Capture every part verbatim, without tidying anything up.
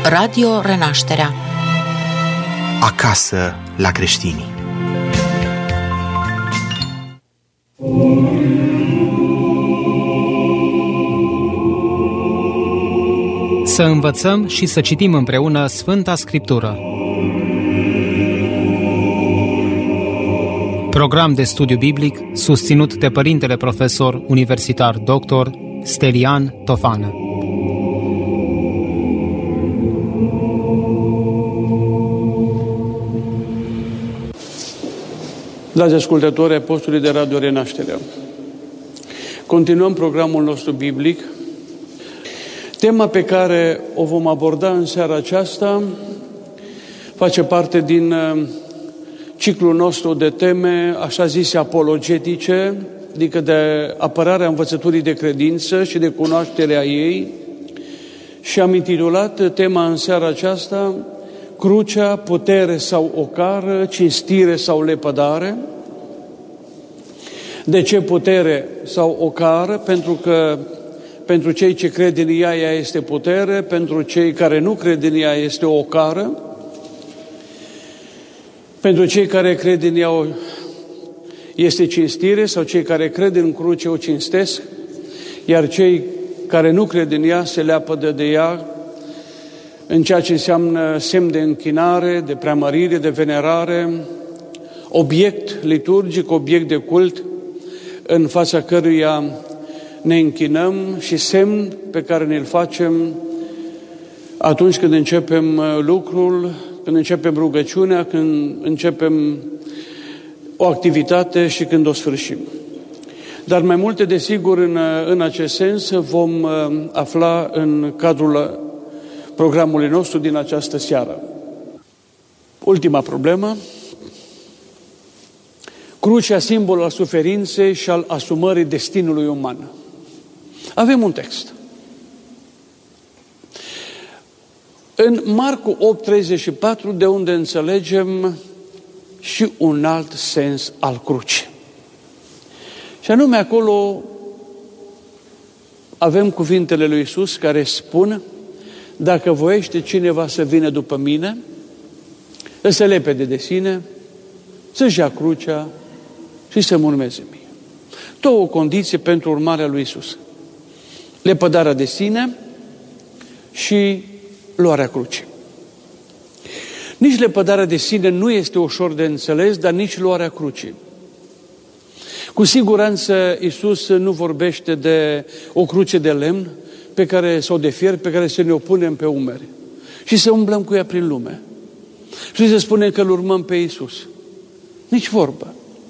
Radio Renașterea. Acasă la creștini. Să învățăm și să citim împreună Sfânta Scriptură. Program de studiu biblic susținut de Părintele Profesor Universitar doctor Stelian Tofană. Dragi ascultători ai postului de Radio Renașterea, continuăm programul nostru biblic. Tema pe care o vom aborda în seara aceasta face parte din ciclul nostru de teme, așa zise, apologetice, adică de apărarea învățăturii de credință și de cunoașterea ei, și am intitulat tema în seara aceasta Crucea, putere sau ocară, cinstire sau lepădare. De ce putere sau ocară? Pentru că pentru cei ce cred în ea, ea este putere, pentru cei care nu cred în ea, este o ocară. Pentru cei care cred în ea, este cinstire, sau cei care cred în cruce o cinstesc, iar cei care nu cred în ea se leapădă de ea în ceea ce înseamnă semn de închinare, de preamărire, de venerare, obiect liturgic, obiect de cult, în fața căruia ne închinăm și semn pe care ne-l facem atunci când începem lucrul, când începem rugăciunea, când începem o activitate și când o sfârșim. Dar mai multe, desigur, în, în acest sens vom afla în cadrul programului nostru din această seară. Ultima problemă: crucea, simbol al suferinței și al asumării destinului uman. Avem un text. În Marcu opt treizeci și patru, de unde înțelegem și un alt sens al crucii. Și anume acolo avem cuvintele lui Iisus care spun: dacă voiește cineva să vină după mine, să se lepede de sine, să-și ia crucea și să mă urmeze mie. Două condiții pentru urmarea lui Iisus: lepădarea de sine și luarea crucii. Nici lepădarea de sine nu este ușor de înțeles, dar nici luarea crucii. Cu siguranță Iisus nu vorbește de o cruce de lemn pe care, sau de fier pe care să ne o punem pe umeri și să umblăm cu ea prin lume și să spunem că îl urmăm pe Iisus. Nici vorbă.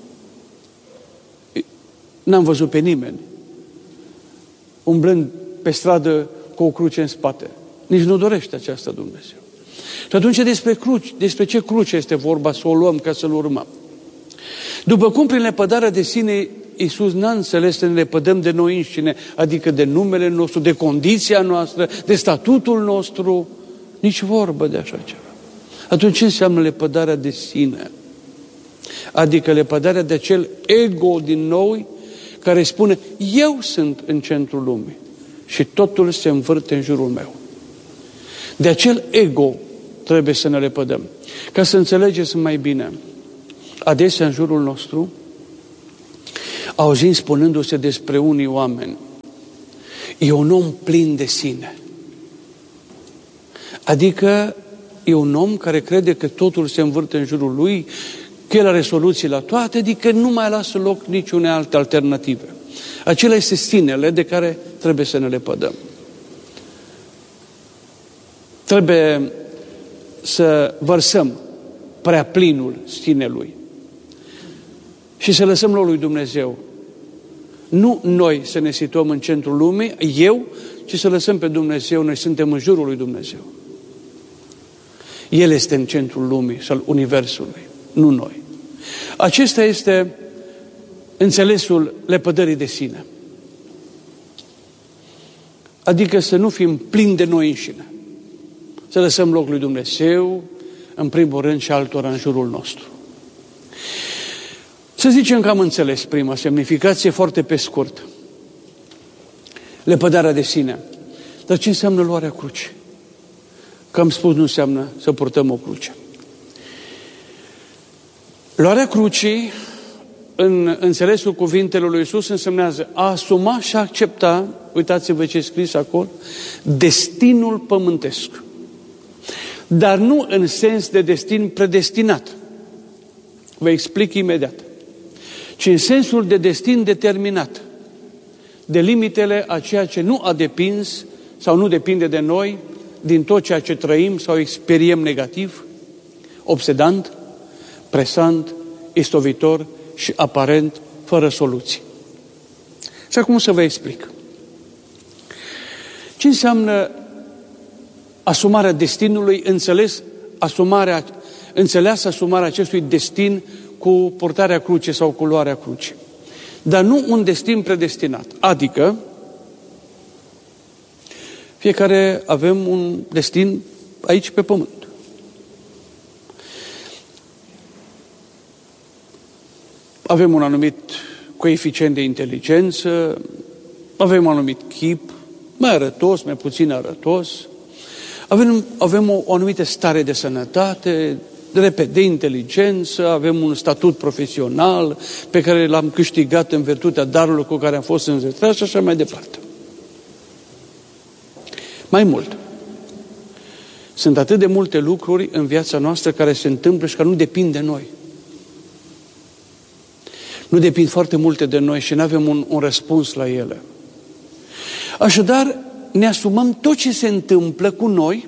N-am văzut pe nimeni umblând pe stradă cu o cruce în spate. Nici nu dorește aceasta Dumnezeu. Și atunci despre cruci, despre ce cruce este vorba să o luăm ca să-L urmăm? După cum prin lepădarea de sine Iisus n-a înțeles să ne lepădăm de noi înșine, adică de numele nostru, de condiția noastră, de statutul nostru, nici vorbă de așa ceva. Atunci ce înseamnă lepădarea de sine? Adică lepădarea de acel ego din noi care spune: eu sunt în centrul lumii și totul se învârte în jurul meu. De acel ego trebuie să ne lepădăm. Ca să înțelegeți mai bine, adesea în jurul nostru auzim spunându-se despre unii oameni: e un om plin de sine. Adică e un om care crede că totul se învârte în jurul lui, că el are soluții la toate, adică nu mai lasă loc niciunei alte alternative. Acela este sinele de care trebuie să ne lepădăm. Trebuie să vărsăm prea plinul sinelui și să lăsăm locul lui Dumnezeu. Nu noi să ne situăm în centrul lumii, eu, ci să lăsăm pe Dumnezeu. Noi suntem în jurul lui Dumnezeu. El este în centrul lumii și al universului, nu noi. Acesta este înțelesul lepădării de sine. Adică să nu fim plini de noi înșine. Să lăsăm loc lui Dumnezeu, în primul rând, și altora în jurul nostru. Să zicem că am înțeles prima semnificație foarte pe scurt. lepădarea de sine. Dar ce înseamnă luarea crucii? că am spus nu înseamnă să purtăm o cruce. Luarea crucii, în înțelesul cuvintelor lui Iisus, însemnează a asuma și a accepta, uitați-vă ce e scris acolo, destinul pământesc. Dar nu în sens de destin predestinat. Vă explic imediat. Ci în sensul de destin determinat. De limitele a ceea ce nu a depins sau nu depinde de noi, din tot ceea ce trăim sau experiem negativ, obsedant, presant, istovitor și aparent fără soluții. Și acum să vă explic. Ce înseamnă asumarea destinului, înțeles asumarea, înțeleasă asumarea acestui destin cu purtarea crucii sau cu luarea crucii. Dar nu un destin predestinat. Adică, fiecare avem un destin aici pe pământ. Avem un anumit coeficient de inteligență, avem un anumit chip, mai arătos, mai puțin arătos, avem, avem o, o anumită stare de sănătate, de, de inteligență, avem un statut profesional pe care l-am câștigat în virtutea darului cu care am fost înzestrat și așa mai departe. Mai mult, sunt atât de multe lucruri în viața noastră care se întâmplă și care nu depind de noi. Nu depind foarte multe de noi și nu avem un, un răspuns la ele. Așadar, ne asumăm tot ce se întâmplă cu noi,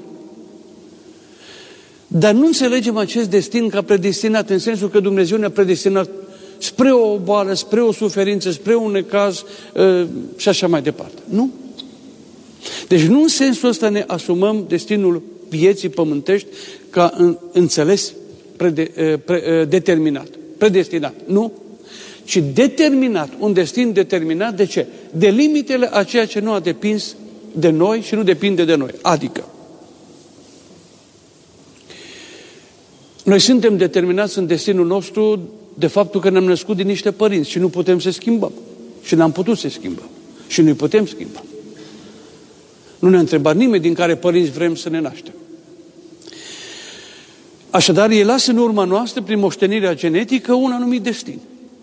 dar nu înțelegem acest destin ca predestinat, în sensul că Dumnezeu ne-a predestinat spre o boală, spre o suferință, spre un necaz uh, și așa mai departe. Nu. Deci nu în sensul ăsta ne asumăm destinul vieții pământești ca în, înțeles prede, uh, pre, uh, determinat, predestinat. Nu. Ci determinat, un destin determinat de ce? De limitele a ceea ce nu a depins de noi și nu depinde de noi. Adică, noi suntem determinați în destinul nostru de faptul că ne-am născut din niște părinți și nu putem să schimbăm. Și n-am putut să schimbăm. Și nu-i putem schimba. Nu ne-a întrebat nimeni din care părinți vrem să ne naștem. Așadar, ei lasă în urma noastră, prin moștenirea genetică, un anumit destin.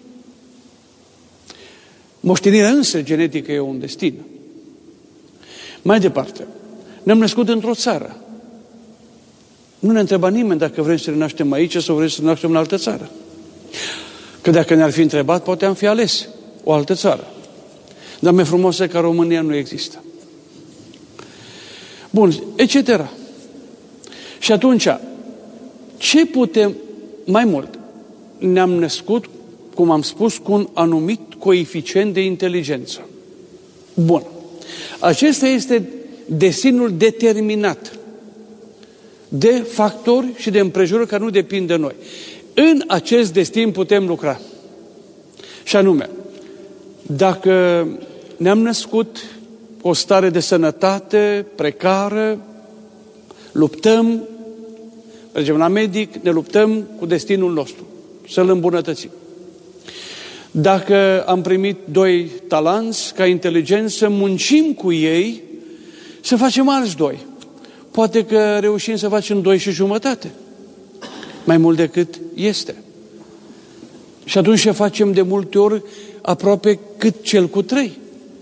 Moștenirea însă genetică e un destin. Mai departe, ne-am născut într-o țară. Nu ne întreba nimeni dacă vrem să ne naștem aici sau vrem să ne naștem în altă țară. Că dacă ne-ar fi întrebat, poate am fi ales o altă țară. Dar mai frumos e că România nu există. Bun, et cetera. Și atunci, ce putem, mai mult, ne-am născut, cum am spus, cu un anumit coeficient de inteligență. Bun. Acesta este destinul determinat de factori și de împrejurări care nu depind de noi. În acest destin putem lucra. Și anume, dacă ne-am născut cu o stare de sănătate precară, luptăm, mergem la medic, ne luptăm cu destinul nostru, să-l îmbunătățim. Dacă am primit doi talanți ca inteligență, muncim cu ei să facem alți doi. Poate că reușim să facem doi și jumătate. Mai mult decât este. Și atunci ce facem de multe ori aproape cât cel cu trei.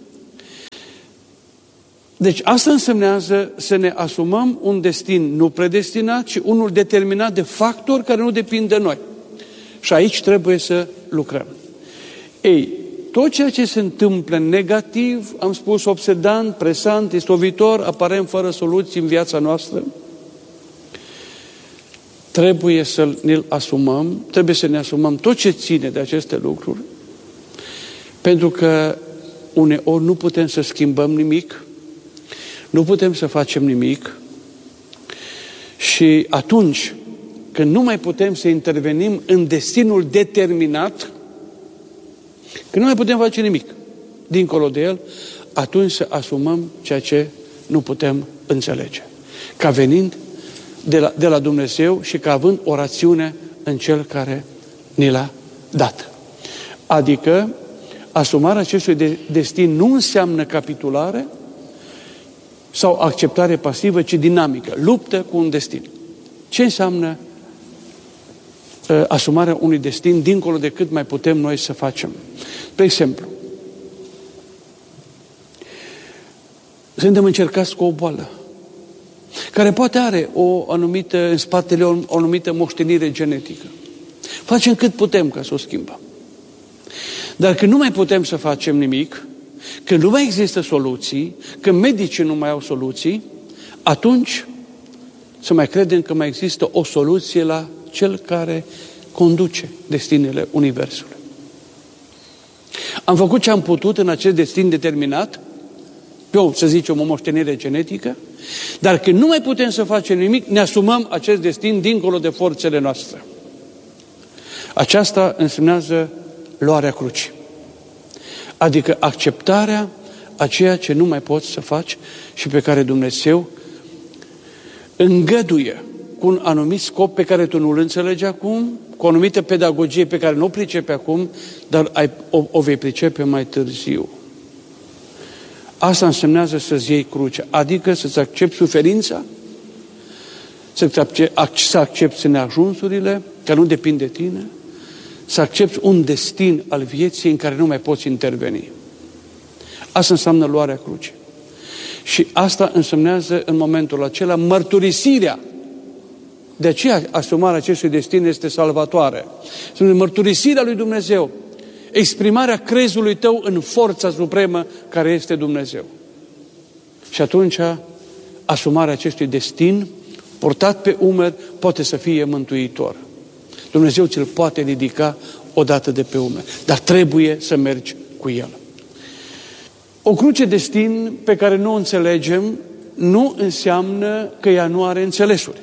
Deci asta însemnează să ne asumăm un destin nu predestinat, ci unul determinat de factori care nu depind de noi. Și aici trebuie să lucrăm. Ei, tot ceea ce se întâmplă negativ, am spus obsedant, presant, istovitor, aparent fără soluții în viața noastră, trebuie să ne-l asumăm, trebuie să ne asumăm tot ce ține de aceste lucruri, pentru că uneori nu putem să schimbăm nimic, nu putem să facem nimic și atunci când nu mai putem să intervenim în destinul determinat, când nu mai putem face nimic dincolo de el, atunci să asumăm ceea ce nu putem înțelege. Ca venind de la, de la Dumnezeu și ca având o rațiune în Cel care ni l-a dat. Adică, asumarea acestui de, destin nu înseamnă capitulare, sau acceptare pasivă, ci dinamică, luptă cu un destin. Ce înseamnă uh, asumarea unui destin dincolo de cât mai putem noi să facem? De exemplu, suntem încercați cu o boală care poate are o anumită, în spatele o, o anumită moștenire genetică. Facem cât putem ca să o schimbăm. Dar când nu mai putem să facem nimic, când nu mai există soluții, când medicii nu mai au soluții, atunci să mai credem că mai există o soluție la cel care conduce destinele Universului. Am făcut ce am putut în acest destin determinat, pe o, să zicem, o moștenire genetică, dar când nu mai putem să facem nimic, ne asumăm acest destin dincolo de forțele noastre. Aceasta însemnează luarea crucii. Adică acceptarea a ceea ce nu mai poți să faci și pe care Dumnezeu îngăduie cu un anumit scop pe care tu nu-l înțelegi acum, cu o anumită pedagogie pe care nu o pricepe acum, dar ai, o, o vei pricepe mai târziu. Asta însemnează să-ți iei crucea, adică să-ți accepti suferința, să accepti, să accepti neajunsurile, că nu depind de tine, să accepti un destin al vieții în care nu mai poți interveni. Asta înseamnă luarea crucii. Și asta însemnează în momentul acela mărturisirea. De aceea asumarea acestui destin este salvatoare. Sunt mărturisirea lui Dumnezeu. Exprimarea crezului tău în forța supremă care este Dumnezeu. Și atunci asumarea acestui destin portat pe umeri poate să fie mântuitor. Dumnezeu ți-l poate ridica odată de pe umeri, dar trebuie să mergi cu el. O cruce destin pe care nu o înțelegem nu înseamnă că ea nu are înțelesuri.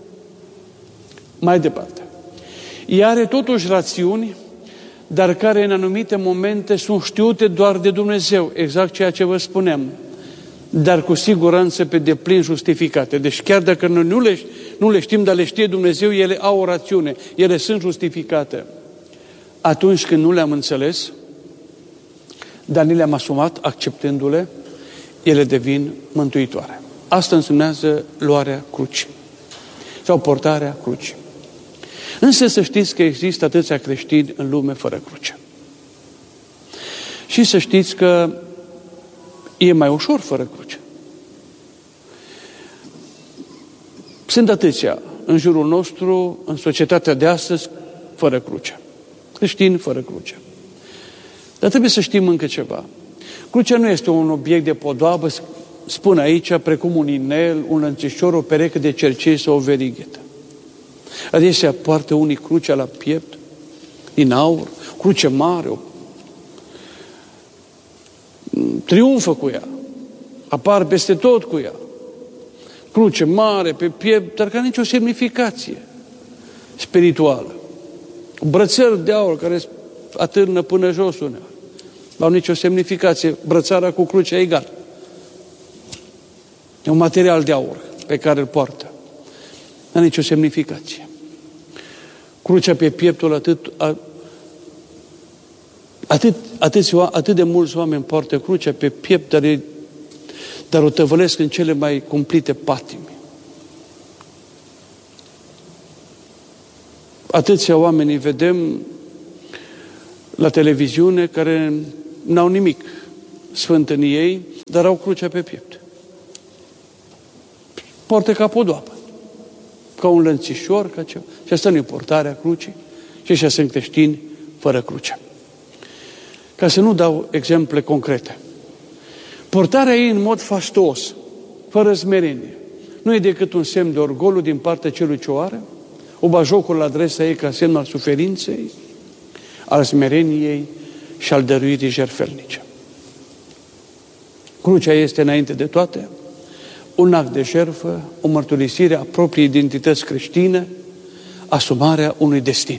Mai departe. Ea are totuși rațiuni, dar care în anumite momente sunt știute doar de Dumnezeu, exact ceea ce vă spuneam, dar cu siguranță pe deplin justificate. Deci chiar dacă noi nu le, nu le știm, dar le știe Dumnezeu, ele au o rațiune, ele sunt justificate. Atunci când nu le-am înțeles, dar ni le-am asumat, acceptându-le, ele devin mântuitoare. Asta însemnează luarea crucii sau portarea crucii. Însă să știți că există atâția creștini în lume fără cruce. Și să știți că e mai ușor fără cruce. Sunt atâția în jurul nostru, în societatea de astăzi, fără cruce. Creștini fără cruce. Dar trebuie să știm încă ceva. Crucea nu este un obiect de podoabă, spun aici, precum un inel, un lănțișor, o pereche de cercei sau o verighetă. Adesea poartă unii crucea la piept, din aur, cruce mare, o... triumfă cu ea, apar peste tot cu ea. Cruce mare pe piept, dar ca nicio semnificație spirituală. Brățări de aur care atârnă până jos uneori. N-au nicio semnificație. Brățara cu crucea egal. E un material de aur pe care îl poartă. N-a nicio semnificație. Crucea pe pieptul atât, atât, atât, atât de mulți oameni poartă crucea pe piept, dar, e, dar o tăvălesc în cele mai cumplite patimi. Atâția oameni vedem la televiziune care n-au nimic sfânt în ei, dar au crucea pe piept. Poartă ca podoabă, ca un lănțișor, ca ceva. Și asta nu e portarea crucii. Și așa sunt creștini fără cruce. Ca să nu dau exemple concrete. Portarea ei în mod fastuos, fără smerenie, nu e decât un semn de orgoliu din partea celui ce o are, o bajocul la adresa ei ca semn al suferinței, al smereniei și al dăruirii jertfelnice. Crucea este, înainte de toate, un act de jertfă, o mărturisire a propriei identități creștine, asumarea unui destin.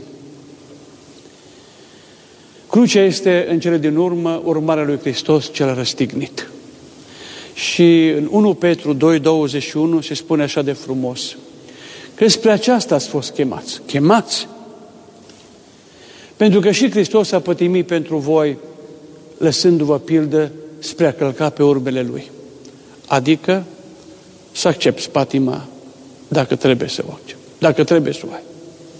Crucea este, în cele din urmă, urmarea lui Hristos cel răstignit. Și în unu Petru doi, douăzeci și unu se spune așa de frumos, că spre aceasta ați fost chemați. Chemați! Pentru că și Hristos a pătimit pentru voi, lăsându-vă pildă spre a călca pe urmele Lui. Adică să accepți patima dacă trebuie să o accepti, dacă trebuie să o ai.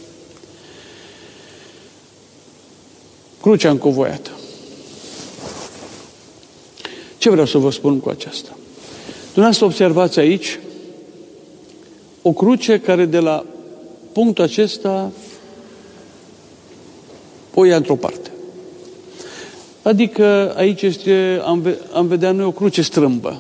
Crucea încovoiată. Ce vreau să vă spun cu aceasta? Dumneavoastră observați aici o cruce care de la punctul acesta o ia într-o parte. Adică aici este, am, ve- am vedea noi o cruce strâmbă.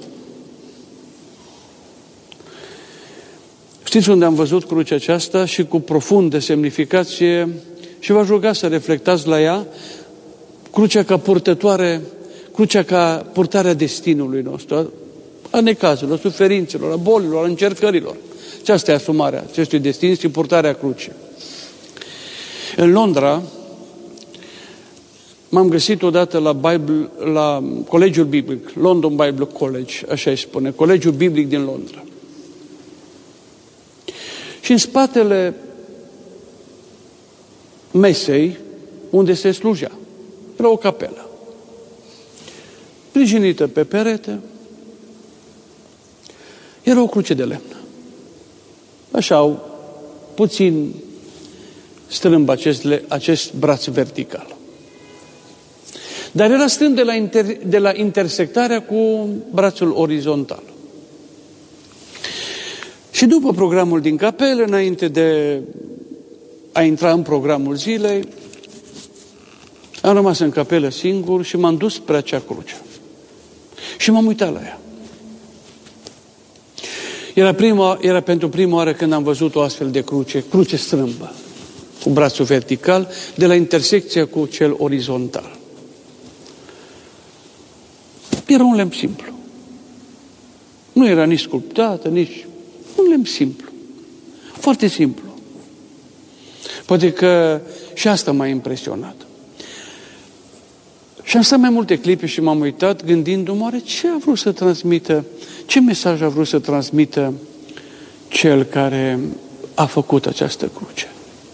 Știți unde am văzut crucea aceasta și cu profundă semnificație și v-aș ruga să reflectați la ea, crucea ca purtătoare, crucea ca purtarea destinului nostru, a necazurilor, a suferințelor, a bolilor, a încercărilor. Aceasta e asumarea acestui destin și purtarea crucii. În Londra m-am găsit odată la, Bible, la Colegiul Biblic, London Bible College, așa îi spune, Colegiul Biblic din Londra. Și în spatele mesei unde se slujea, era o capelă, sprijinită pe perete, era o cruce de lemn. Așa, puțin strâmb acest, acest braț vertical. Dar era strâmb de la, inter, de la intersectarea cu brațul orizontal. Și după programul din capelă, înainte de a intra în programul zilei, am rămas în capelă singur și m-am dus spre acea cruce. Și m-am uitat la ea. Era, prima, era pentru prima oară când am văzut o astfel de cruce, cruce strâmbă, cu brațul vertical, de la intersecția cu cel orizontal. Era un lemn simplu. Nu era nici sculptată, nici... un lemn simplu. Foarte simplu. Poate că și asta m-a impresionat. Și am stat mai multe clipe și m-am uitat gândindu-mă, oare ce a vrut să transmită, ce mesaj a vrut să transmită cel care a făcut această cruce.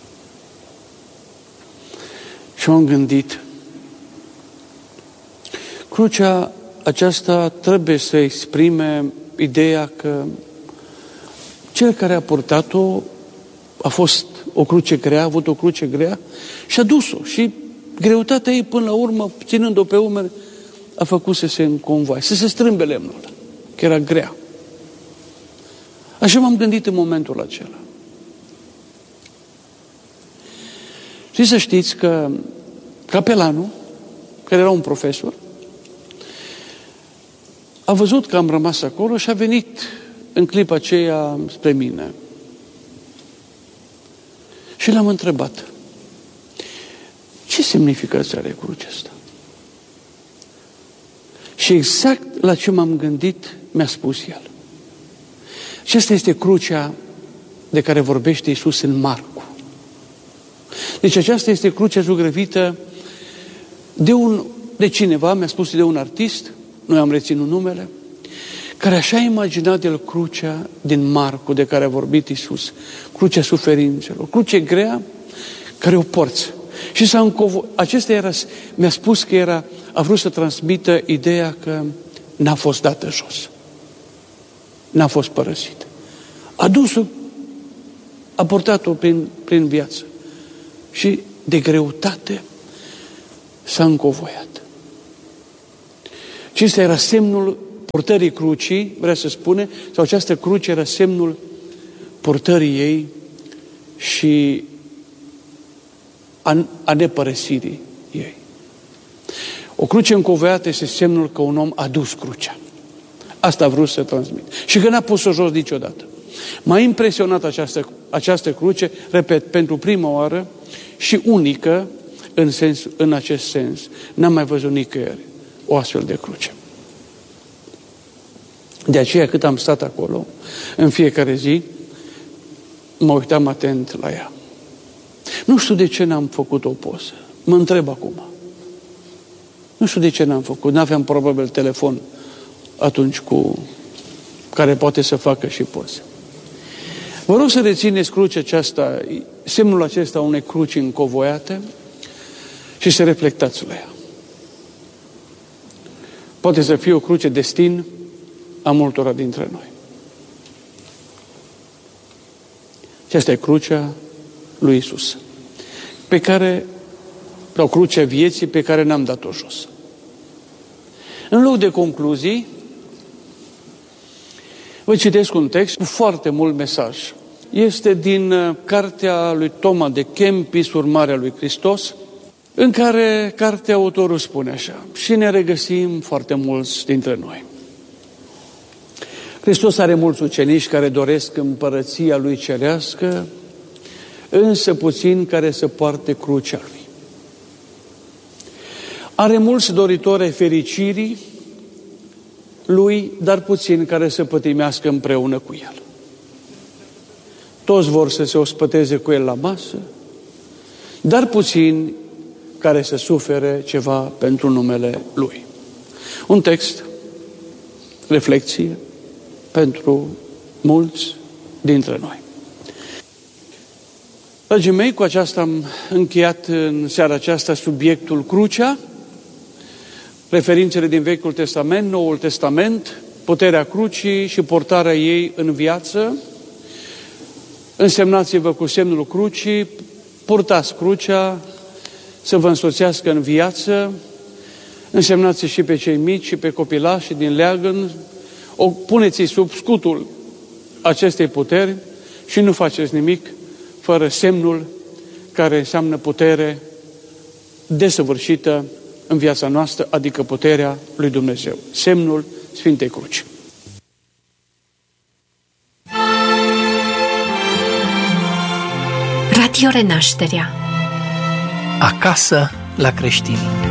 Și m-am gândit, crucea aceasta trebuie să exprime ideea că cel care a purtat-o a fost o cruce grea, a avut o cruce grea și a dus-o. Și greutatea ei, până la urmă, ținând-o pe umeri, a făcut să se înconvoie, să se strâmbe lemnul ăla, că era grea. Așa m-am gândit în momentul acela. Și să știți că capelanul, care era un profesor, a văzut că am rămas acolo și a venit în clipa aceea spre mine. Și l-am întrebat, ce semnificație are crucea asta? Și exact la ce m-am gândit, mi-a spus el. Și asta este crucea de care vorbește Iisus în Marcu. Deci aceasta este crucea zugrăvită de, un, de cineva, mi-a spus de un artist, nu am reținut numele, care așa a imaginat el crucea din Marcu de care a vorbit Iisus, crucea suferințelor, cruce grea care o porți. Și s-a încovo... acesta era, mi-a spus că era, a vrut să transmită ideea că n-a fost dată jos. N-a fost părăsit. A dus-o, a portat-o prin, prin viață. Și de greutate s-a încovoiat. Și ăsta era semnul purtării crucii, vrea să spune, sau această cruce era semnul purtării ei și a, a nepărăsirii ei. O cruce încovoiată este semnul că un om a dus crucea. Asta a vrut să transmit. Și că n-a pus-o jos niciodată. M-a impresionat această, această cruce, repet, pentru prima oară și unică în, sens, în acest sens. N-am mai văzut nicăieri o astfel de cruce. De aceea, cât am stat acolo, în fiecare zi, mă uitam atent la ea. Nu știu de ce n-am făcut o poză. Mă întreb acum. Nu știu de ce n-am făcut. N-aveam probabil telefon atunci cu care poate să facă și poze. Vă rog să rețineți crucea aceasta, semnul acesta unei cruci încovoiate și să reflectați la ea. Poate să fie o cruce destin a multora dintre noi. Și asta e crucea lui Iisus, pe care, sau crucea vieții pe care n-am dat-o jos. În loc de concluzii, vă citesc un text cu foarte mult mesaj. Este din cartea lui Toma de Kempis, Urmarea lui Hristos, în care cartea autorul spune așa, și ne regăsim foarte mulți dintre noi. Hristos are mulți ucenici care doresc împărăția lui cerească, însă puțini care să poarte crucea lui. Are mulți doritori ai fericirii lui, dar puțini care să pătimească împreună cu el. Toți vor să se ospăteze cu el la masă, dar puțini care să sufere ceva pentru numele lui. Un text, reflexie pentru mulți dintre noi. Dragii mei, cu aceasta am încheiat în seara aceasta subiectul crucea, referințele din Vechiul Testament, Noul Testament, puterea crucii și portarea ei în viață. Însemnați-vă cu semnul crucii, purtați crucea, să vă însoțească în viață, însemnați și pe cei mici și pe copilași din leagăn, o puneți sub scutul acestei puteri și nu faceți nimic fără semnul care înseamnă putere desăvârșită în viața noastră, adică puterea lui Dumnezeu. Semnul Sfintei Cruci. Radio Renașterea. Acasă la creștini.